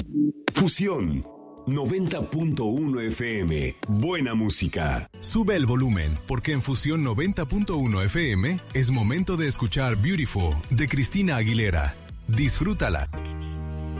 Fusión 90.1 FM. Buena música. Sube el volumen, porque en Fusión 90.1 FM es momento de escuchar Beautiful de Cristina Aguilera. Disfrútala